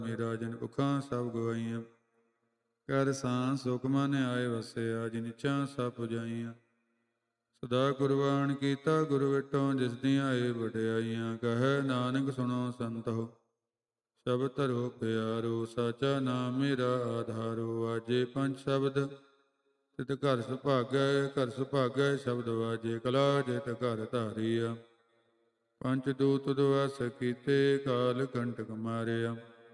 ਮੇਰਾ ਜਿਨ ਭੁੱਖਾਂ ਸਭ ਗਵਾਈਆਂ। ਕਰ ਸਾਂ ਸੁਖ ਮਨ ਆਏ ਵਸਿਆ, ਜਿਨ ਇੱਛਾ ਸਭ ਪੁਜਾਈਆਂ। ਸਦਾ ਕੁਰਬਾਨ ਕੀਤਾ ਗੁਰ ਵਿਟੋਂ, ਜਿਸ ਦੀਆਂ ਏ ਵਡਿਆਈਆਂ। ਕਹੈ ਨਾਨਕ ਸੁਣੋ ਸੰਤੋ, ਸ਼ਬਦ ਧਰੋ ਪਿਆਰੋ। ਸਾਚਾ ਨਾਮ ਮੇਰਾ ਆਧਾਰੋ, ਵਾਜੇ ਪੰਜ ਸ਼ਬਦ ਤਿਤ ਘਰ ਸੁਭਾਗੈ। ਘਰ ਸੁਭਾਗੈ ਸ਼ਬਦ ਵਾਜੇ, ਕਲਾ ਜਿਤ ਘਰ ਧਾਰੀਆ। ਪੰਚ ਦੂਤ ਦੁਆਸ ਕੀਤੇ, ਕਾਲ ਕੰਟਕ ਮਾਰਿਆ।